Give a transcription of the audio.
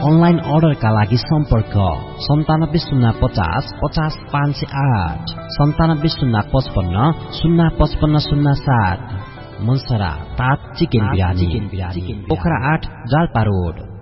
Online अर्डरका लागि सम्पर्क 970550 50508 970550 05507। मनसरा ताज चिकन बिरयानी, पोखरा 8 जाल्पा रोड।